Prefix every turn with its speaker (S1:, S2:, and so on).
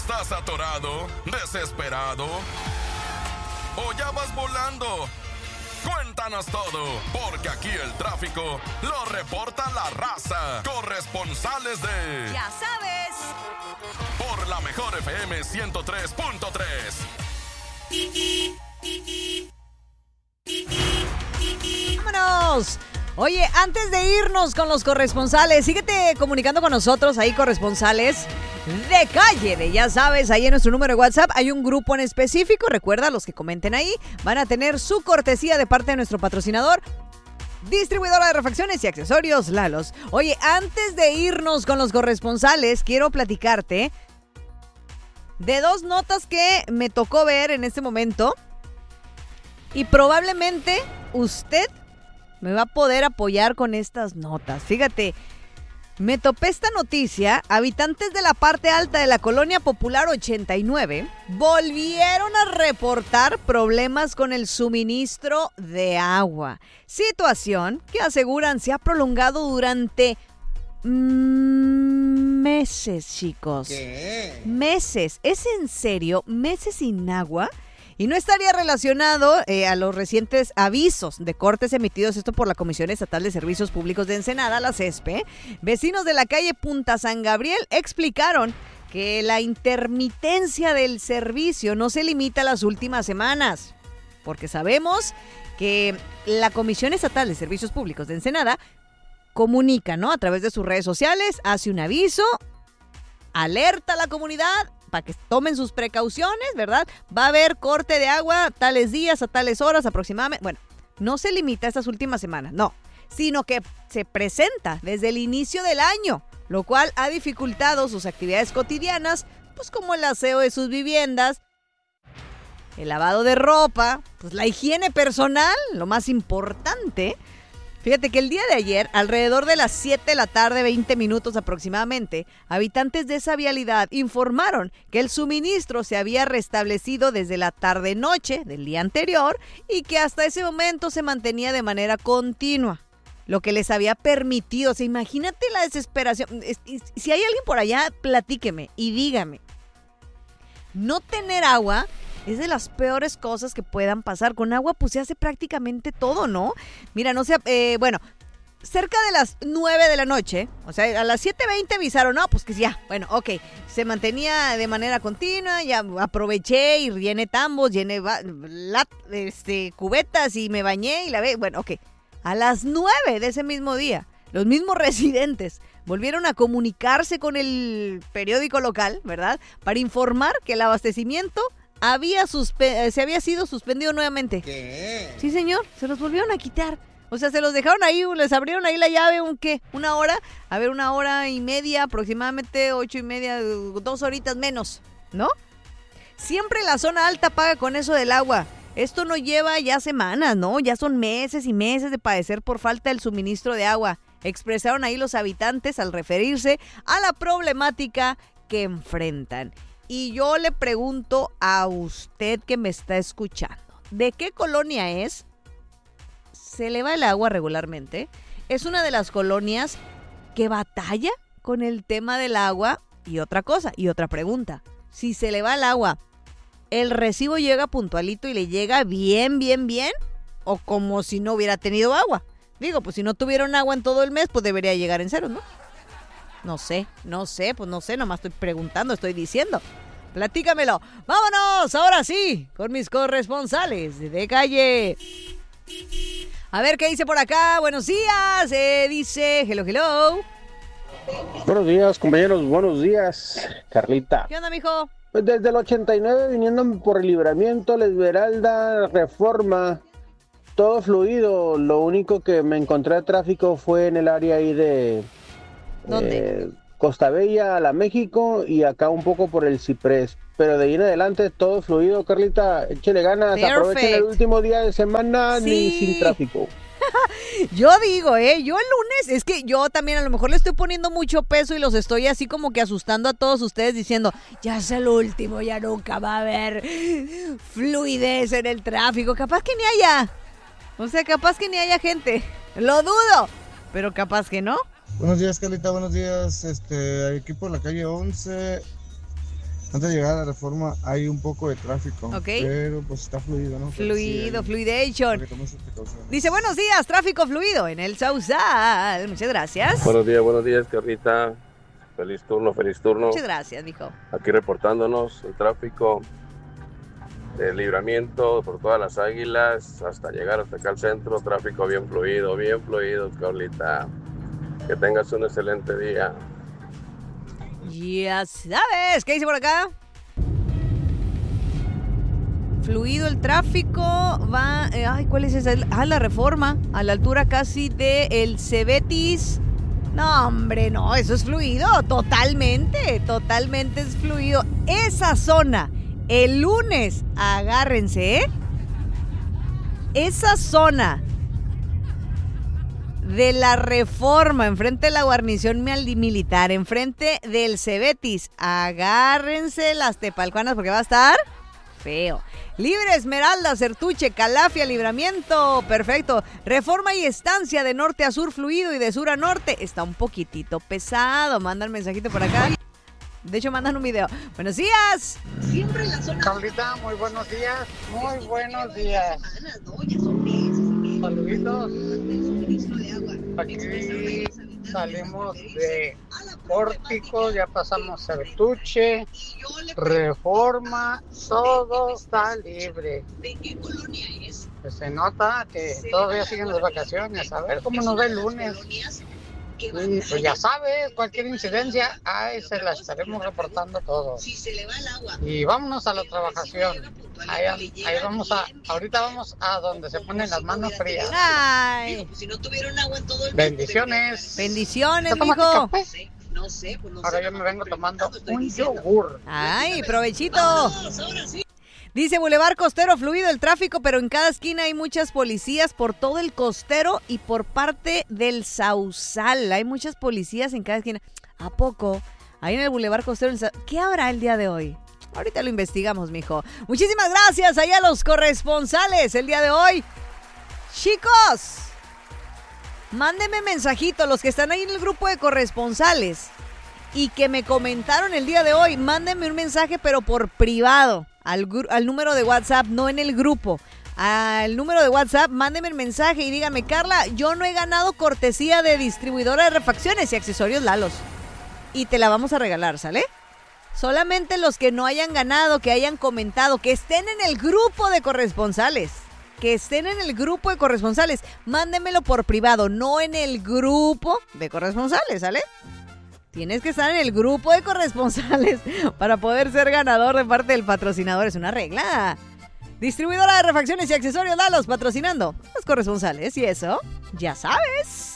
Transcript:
S1: ¿Estás atorado, desesperado o ya vas volando? Cuéntanos todo, porque aquí el tráfico lo reporta la raza. Corresponsales de...
S2: ¡Ya sabes!
S1: Por la mejor FM 103.3.
S2: ¡Vámonos! Oye, antes de irnos con los corresponsales, síguete comunicando con nosotros ahí, corresponsales de calle, de ya sabes, ahí en nuestro número de WhatsApp hay un grupo en específico. Recuerda, los que comenten ahí van a tener su cortesía de parte de nuestro patrocinador, distribuidora de refacciones y accesorios Lalos. Oye, antes de irnos con los corresponsales, quiero platicarte de dos notas que me tocó ver en este momento y probablemente usted me va a poder apoyar con estas notas. Fíjate, me topé esta noticia. Habitantes de la parte alta de la Colonia Popular 89 volvieron a reportar problemas con el suministro de agua. Situación que aseguran se ha prolongado durante meses, chicos.
S3: ¿Qué?
S2: Meses. ¿Es en serio? ¿Meses sin agua? Y no estaría relacionado a los recientes avisos de cortes emitidos, esto por la Comisión Estatal de Servicios Públicos de Ensenada, la CESPE. Vecinos de la calle Punta San Gabriel explicaron que la intermitencia del servicio no se limita a las últimas semanas, porque sabemos que la Comisión Estatal de Servicios Públicos de Ensenada comunica, ¿no? A través de sus redes sociales, hace un aviso, alerta a la comunidad para que tomen sus precauciones, ¿verdad? Va a haber corte de agua tales días, a tales horas aproximadamente. Bueno, no se limita a estas últimas semanas, no, sino que se presenta desde el inicio del año, lo cual ha dificultado sus actividades cotidianas, pues como el aseo de sus viviendas, el lavado de ropa, pues la higiene personal, lo más importante. Fíjate que el día de ayer, alrededor de las 7 de la tarde, 20 minutos aproximadamente, habitantes de esa vialidad informaron que el suministro se había restablecido desde la tarde-noche del día anterior y que hasta ese momento se mantenía de manera continua, lo que les había permitido, o sea, imagínate la desesperación. Si hay alguien por allá, platíqueme y dígame. No tener agua es de las peores cosas que puedan pasar. Con agua pues se hace prácticamente todo, ¿no? Mira, no sé, bueno, cerca de las 9 de la noche, o sea, a las 7:20 avisaron, no, pues que ya, bueno, ok, se mantenía de manera continua, ya aproveché y llené tambos, llené cubetas y me bañé y lavé, bueno, ok. A las 9 de ese mismo día, los mismos residentes volvieron a comunicarse con el periódico local, ¿verdad? Para informar que el abastecimiento se había sido suspendido nuevamente.
S3: ¿Qué?
S2: Sí, señor, se los volvieron a quitar. O sea, se los dejaron ahí, les abrieron ahí la llave, ¿una hora? A ver, 1 hora y media, aproximadamente 8:30, 2 horitas menos, ¿no? Siempre la zona alta paga con eso del agua. Esto no lleva ya semanas, ¿no? Ya son meses y meses de padecer por falta del suministro de agua. Expresaron ahí los habitantes al referirse a la problemática que enfrentan. Y yo le pregunto a usted que me está escuchando, ¿de qué colonia es? ¿Se le va el agua regularmente? ¿Es una de las colonias que batalla con el tema del agua? Y otra cosa, y otra pregunta, si se le va el agua, ¿el recibo llega puntualito y le llega bien, bien, bien? ¿O como si no hubiera tenido agua? Digo, pues si no tuvieron agua en todo el mes, pues debería llegar en cero, ¿no? No sé, nomás estoy preguntando, estoy diciendo. Platícamelo. Vámonos, ahora sí, con mis corresponsales de calle. A ver qué dice por acá. Buenos días. Dice, hello.
S4: Buenos días, compañeros. Buenos días, Carlita.
S2: ¿Qué onda, mijo?
S4: Pues desde el 89 viniendo por el Libramiento, La Esmeralda, Reforma, todo fluido. Lo único que me encontré de tráfico fue en el área ahí de...
S2: ¿Dónde?
S4: Costa Bella, a la México y acá un poco por el Ciprés. Pero de ahí en adelante todo fluido, Carlita. Échele ganas,
S2: Perfect.
S4: aprovechen el último día de semana,
S2: Sí.
S4: ni sin tráfico.
S2: Yo digo, yo el lunes, es que yo también a lo mejor le estoy poniendo mucho peso y los estoy así como que asustando a todos ustedes diciendo, ya es el último, ya nunca va a haber fluidez en el tráfico. Capaz que ni haya. O sea, capaz que ni haya gente. Lo dudo, pero capaz que no.
S5: Buenos días, Carlita, buenos días. Aquí por la calle 11
S3: Antes de llegar a la Reforma hay un poco de tráfico,
S2: Ok.
S3: pero pues está fluido, ¿no? Pero sí
S2: Fluido,
S3: hay-
S2: fluidation.
S3: para que tomen sus precauciones.
S2: Dice, buenos días, tráfico fluido en el Sausal. Muchas gracias.
S5: Buenos días, Carlita. Feliz turno.
S2: Muchas gracias, mijo.
S5: Aquí reportándonos el tráfico de Libramiento por todas las Águilas hasta llegar hasta acá al centro. Tráfico bien fluido, Carlita. Que tengas un excelente día.
S2: Ya sabes, ¿qué dice por acá? Fluido el tráfico, va... ay, ¿cuál es esa? La Reforma, a la altura casi de el Cebetis. No, hombre, no, eso es fluido, totalmente es fluido. Esa zona, el lunes, agárrense, ¿eh? Esa zona de la Reforma, enfrente de la guarnición militar, enfrente del Cebetis, agárrense las tepalcuanas porque va a estar feo. Libre, Esmeralda, Certuche, Calafia, Libramiento, perfecto. Reforma y Estancia de norte a sur fluido y de sur a norte. Está un poquitito pesado. Mandan mensajito por acá. De hecho, mandan un video. Buenos días.
S6: Carlita, muy buenos días. Muy buenos días. Saluditos. Aquí salimos de Pórtico, ya pasamos Certuche, Reforma, todo está libre. Pues se nota que todavía siguen las vacaciones. A ver cómo nos ve el lunes. Y pues ya sabes, cualquier incidencia, ahí se la estaremos reportando todos. Y vámonos a la trabajación. Ahí vamos ahorita vamos a donde se ponen las manos frías.
S2: Ay.
S6: Bendiciones.
S2: Bendiciones,
S6: ¿Tómate
S2: mijo.
S6: café? Ahora yo me vengo tomando un yogur.
S2: Ay, provechito. Dice Boulevard Costero fluido el tráfico, pero en cada esquina hay muchas policías por todo el costero y por parte del Sausal. Hay muchas policías en cada esquina. ¿A poco? Ahí en el Boulevard Costero. ¿Qué habrá el día de hoy? Ahorita lo investigamos, mijo. Muchísimas gracias allá a los corresponsales el día de hoy. Chicos, mándenme mensajito los que están ahí en el grupo de corresponsales y que me comentaron el día de hoy. Mándenme un mensaje, pero por privado. Al número de WhatsApp, no en el grupo. Al número de WhatsApp, mándenme el mensaje y díganme, Carla, yo no he ganado cortesía de distribuidora de refacciones y accesorios Lalos. Y te la vamos a regalar, ¿sale? Solamente los que no hayan ganado, que hayan comentado, que estén en el grupo de corresponsales. Que estén en el grupo de corresponsales. Mándenmelo por privado, no en el grupo de corresponsales, ¿sale? Tienes que estar en el grupo de corresponsales para poder ser ganador de parte del patrocinador. Es una regla. Distribuidora de refacciones y accesorios Lalos patrocinando los corresponsales. Y eso, ya sabes.